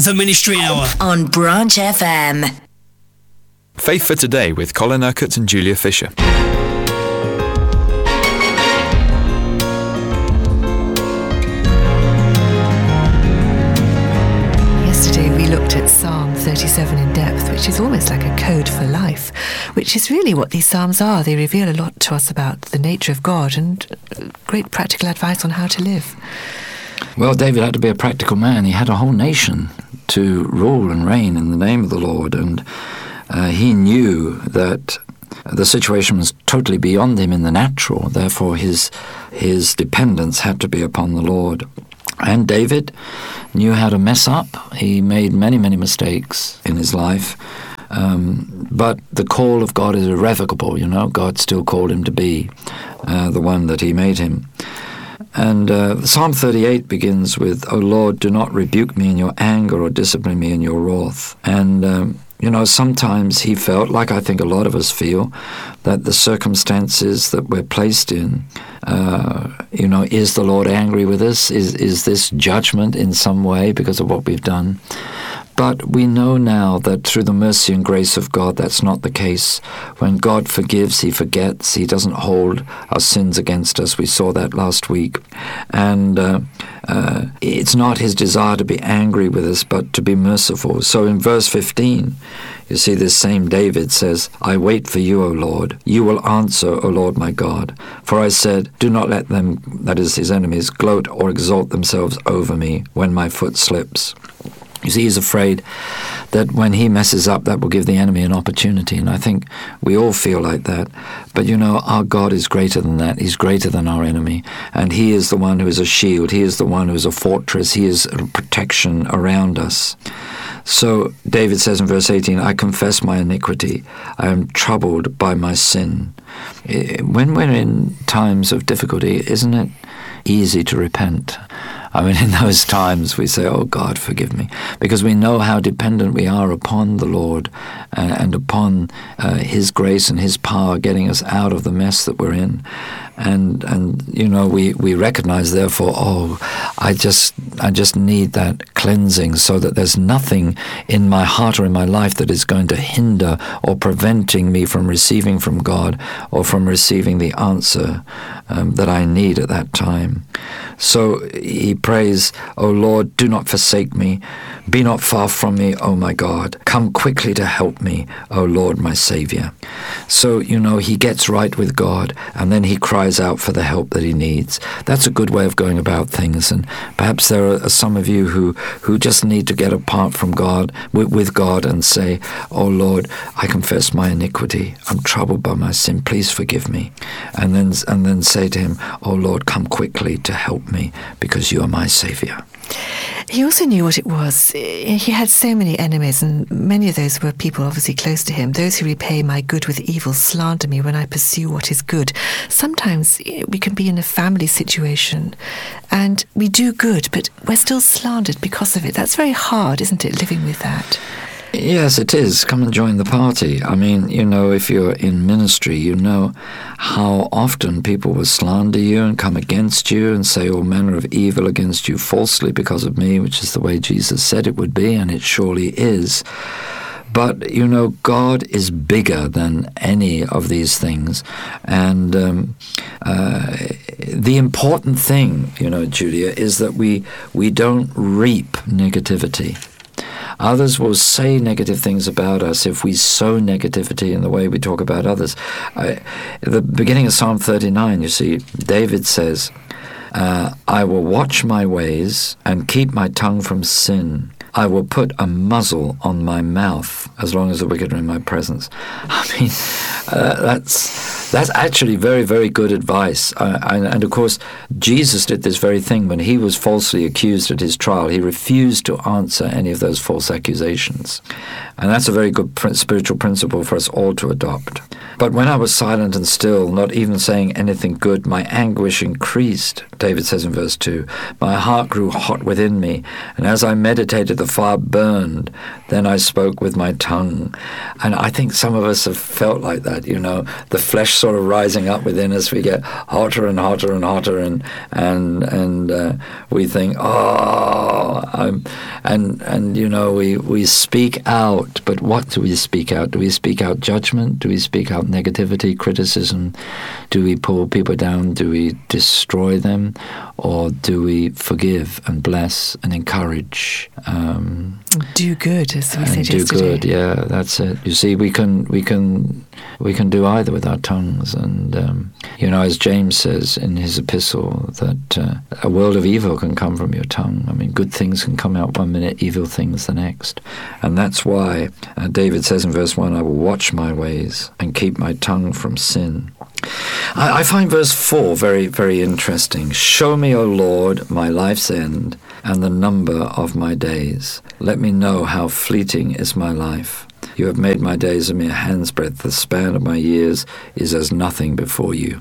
The Ministry Hour on Branch FM. Faith for Today with Colin Urquhart and Julia Fisher. Yesterday we looked at Psalm 37 in depth, which is almost like a code for life, which is really what these psalms are. They reveal a lot to us about the nature of God and great practical advice on how to live. Well, David had to be a practical man. He had a whole nation to rule and reign in the name of the Lord, and he knew that the situation was totally beyond him in the natural. Therefore, his dependence had to be upon the Lord. And David knew how to mess up. He made many, many mistakes in his life. But the call of God is irrevocable, you know. God still called him to be the one that he made him. And Psalm 38 begins with, "O Lord, do not rebuke me in your anger or discipline me in your wrath." And, sometimes he felt, like I think a lot of us feel, that the circumstances that we're placed in, is the Lord angry with us? Is this judgment in some way because of what we've done? But we know now that through the mercy and grace of God, that's not the case. When God forgives, he forgets. He doesn't hold our sins against us. We saw that last week. And it's not his desire to be angry with us, but to be merciful. So in verse 15, you see this same David says, "I wait for you, O Lord. You will answer, O Lord my God. For I said, do not let them," that is his enemies, "gloat or exalt themselves over me when my foot slips." You see, he's afraid that when he messes up, that will give the enemy an opportunity. And I think we all feel like that. But, our God is greater than that. He's greater than our enemy. And he is the one who is a shield. He is the one who is a fortress. He is a protection around us. So David says in verse 18, "I confess my iniquity. I am troubled by my sin." When we're in times of difficulty, isn't it easy to repent? In those times we say, "Oh God, forgive me," because we know how dependent we are upon the Lord and upon his grace and his power getting us out of the mess that we're in. And we recognize, therefore, I just need that cleansing so that there's nothing in my heart or in my life that is going to hinder or preventing me from receiving from God or from receiving the answer that I need at that time. So he prays, "O Lord, do not forsake me. Be not far from me, O my God. Come quickly to help me, O Lord, my Savior." So, he gets right with God, and then he cries out for the help that he needs. That's a good way of going about things, and perhaps there are some of you who just need to get apart from God, with God, and say, "Oh Lord, I confess my iniquity. I'm troubled by my sin. Please forgive me." And then say to him, "Oh Lord, come quickly to help me, because you are my Savior." He also knew what it was. He had so many enemies, and many of those were people obviously close to him. "Those who repay my good with evil slander me when I pursue what is good." Sometimes we can be in a family situation and we do good, but we're still slandered because of it. That's very hard, isn't it, living with that? Yes, it is. Come and join the party. If you're in ministry, you know how often people will slander you and come against you and say all manner of evil against you falsely because of me, which is the way Jesus said it would be, and it surely is. But, God is bigger than any of these things. And the important thing, Julia, is that we don't reap negativity. Others will say negative things about us if we sow negativity in the way we talk about others. At the beginning of Psalm 39, you see, David says, "I will watch my ways and keep my tongue from sin. I will put a muzzle on my mouth as long as the wicked are in my presence." That's actually very, very good advice. And of course, Jesus did this very thing when he was falsely accused at his trial. He refused to answer any of those false accusations. And that's a very good spiritual principle for us all to adopt. "But when I was silent and still, not even saying anything good, my anguish increased," David says in verse 2. "My heart grew hot within me, and as I meditated, the fire burned. Then I spoke with my tongue." And I think some of us have felt like that, the flesh sort of rising up within us. We get hotter and hotter and hotter, and we think, And you know, we speak out, but what do we speak out? Do we speak out judgment? Do we speak out negativity, criticism? Do we pull people down? Do we destroy them? Or do we forgive and bless and encourage? Do good, as we said yesterday. Do good, yeah, that's it. You see, we can do either with our tongues, and you know, as James says in his epistle, that a world of evil can come from your tongue. I mean, good things can come out one minute, evil things the next, and that's why David says in verse 1, "I will watch my ways and keep my tongue from sin." I find verse 4 very, very interesting. "Show me, O Lord, my life's end and the number of my days. Let me know how fleeting is my life. You have made my days a mere hand's breadth. The span of my years is as nothing before you."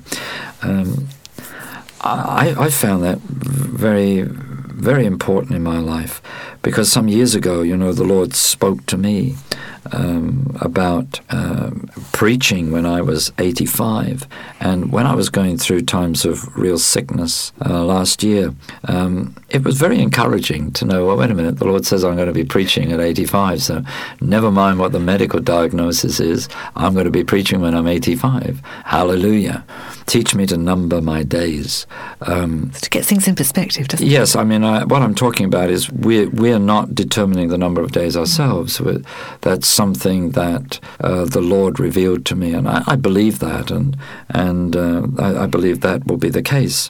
I found that very, very important in my life, because some years ago, you know, the Lord spoke to me about preaching when I was 85, and when I was going through times of real sickness last year, it was very encouraging to know, well, wait a minute, the Lord says I'm going to be preaching at 85, so never mind what the medical diagnosis is, I'm going to be preaching when I'm 85. Hallelujah. Teach me to number my days. To get things in perspective, doesn't it? Yes, I mean, what I'm talking about is we're not determining the number of days ourselves. That's something that the Lord revealed to me, and I believe that, and I believe that will be the case.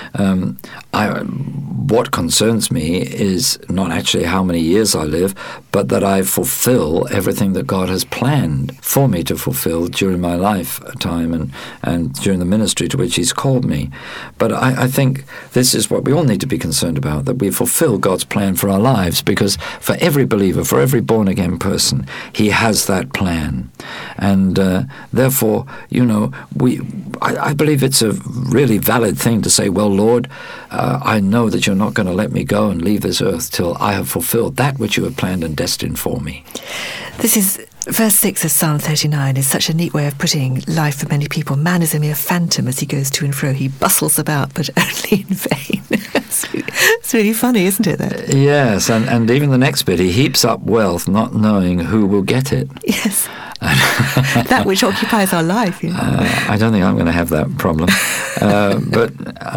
What concerns me is not actually how many years I live, but that I fulfill everything that God has planned for me to fulfill during my lifetime and during the ministry to which He's called me. But I think this is what we all need to be concerned about, that we fulfill God's plan for our lives, because for every believer, for every born-again person, He has that plan. And therefore, you know, I believe it's a really valid thing to say, well, Lord, I know that You're not going to let me go and leave this earth till I have fulfilled that which You have planned and destined for me. This is verse 6 of Psalm 39 is such a neat way of putting life for many people. Man is a mere phantom as he goes to and fro. He bustles about, but only in vain. It's really funny, isn't it, that? Yes, and even the next bit, he heaps up wealth, not knowing who will get it. Yes. That which occupies our life. You know? I don't think I'm going to have that problem. But,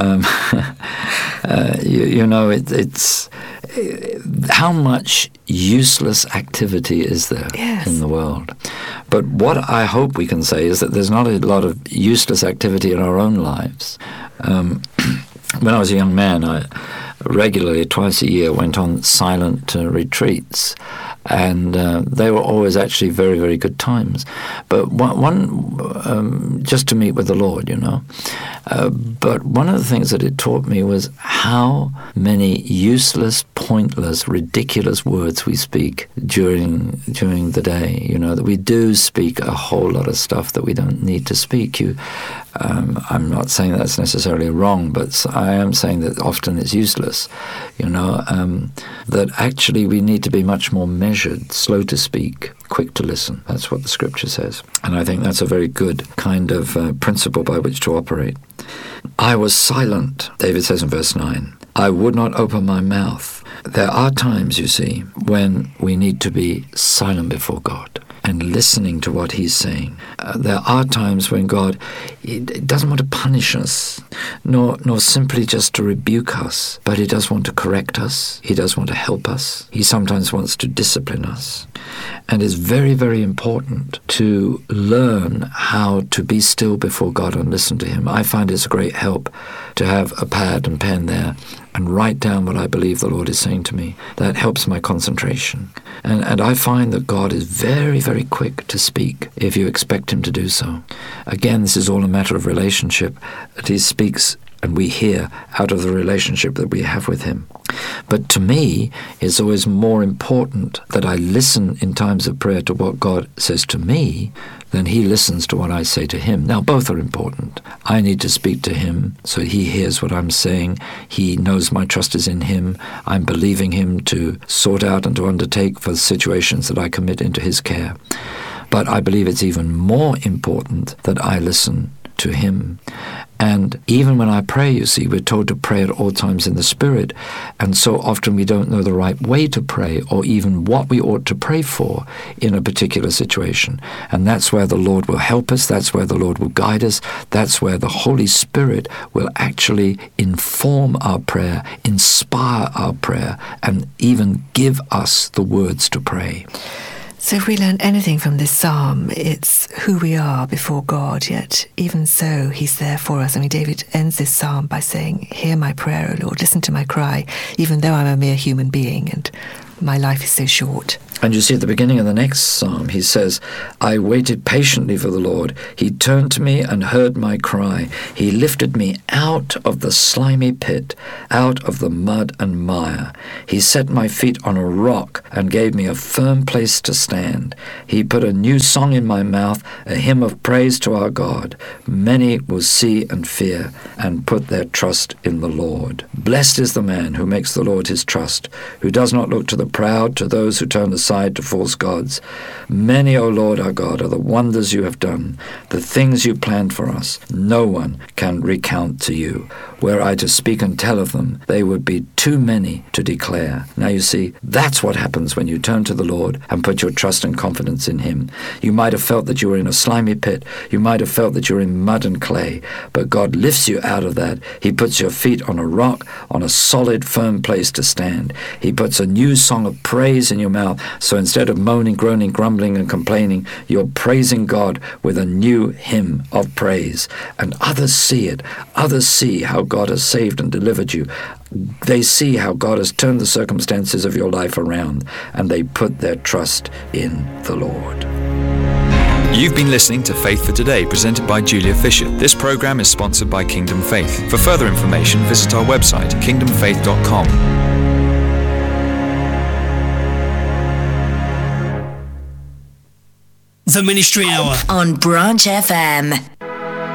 you know, it's how much useless activity is there in the world. But what I hope we can say is that there's not a lot of useless activity in our own lives. When I was a young man, I regularly, twice a year, went on silent retreats. And they were always actually very, very good times. But one just to meet with the Lord, you know. But one of the things that it taught me was how many useless, pointless, ridiculous words we speak during the day. You know, that we do speak a whole lot of stuff that we don't need to speak. I'm not saying that's necessarily wrong, but I am saying that often it's useless. You know, that actually we need to be much more measured, slow to speak, quick to listen. That's what the Scripture says. And I think that's a very good kind of principle by which to operate. I was silent, David says in verse 9. I would not open my mouth. There are times, you see, when we need to be silent before God and listening to what He's saying. There are times when God doesn't want to punish us, nor simply just to rebuke us, but He does want to correct us. He does want to help us. He sometimes wants to discipline us. And it's very, very important to learn how to be still before God and listen to Him. I find it's a great help to have a pad and pen there and write down what I believe the Lord is saying to me. That helps my concentration. And I find that God is very, very quick to speak if you expect Him to do so. Again, this is all a matter of relationship, that He speaks and we hear out of the relationship that we have with Him. But to me, it's always more important that I listen in times of prayer to what God says to me than He listens to what I say to Him. Now, both are important. I need to speak to Him so He hears what I'm saying. He knows my trust is in Him. I'm believing Him to sort out and to undertake for situations that I commit into His care. But I believe it's even more important that I listen to Him And even when I pray, you see, we're told to pray at all times in the Spirit. And so often we don't know the right way to pray or even what we ought to pray for in a particular situation. And that's where the Lord will help us. That's where the Lord will guide us. That's where the Holy Spirit will actually inform our prayer, inspire our prayer, and even give us the words to pray. So if we learn anything from this psalm, it's who we are before God, yet even so, he's there for us. I mean, David ends this psalm by saying, hear my prayer, O Lord, listen to my cry, even though I'm a mere human being and my life is so short. And you see at the beginning of the next psalm, he says, I waited patiently for the Lord. He turned to me and heard my cry. He lifted me out of the slimy pit, out of the mud and mire. He set my feet on a rock and gave me a firm place to stand. He put a new song in my mouth, a hymn of praise to our God. Many will see and fear and put their trust in the Lord. Blessed is the man who makes the Lord his trust, who does not look to the proud, to those who turn aside to false gods. Many, O Lord our God, are the wonders you have done, the things you planned for us. No one can recount to you. Were I to speak and tell of them, they would be too many to declare. Now you see, that's what happens when you turn to the Lord and put your trust and confidence in him. You might have felt that you were in a slimy pit. You might have felt that you were in mud and clay. But God lifts you out of that. He puts your feet on a rock, on a solid, firm place to stand. He puts a new song of praise in your mouth. So instead of moaning, groaning, grumbling, and complaining, you're praising God with a new hymn of praise. And others see it. Others see how God has saved and delivered you. They see how God has turned the circumstances of your life around, and they put their trust in the Lord. You've been listening to Faith for Today, presented by Julia Fisher. This program is sponsored by Kingdom Faith. For further information, visit our website, kingdomfaith.com. The Ministry Hour on Branch FM.